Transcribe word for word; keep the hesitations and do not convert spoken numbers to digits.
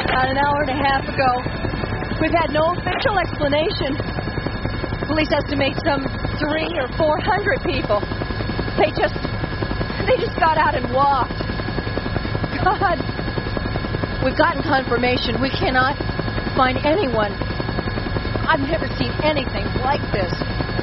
about an hour and a half ago. We've had no official explanation. Police estimate some three or four hundred people. They just, they just got out and walked. God, we've gotten confirmation. We cannot find anyone. I've never seen anything like this.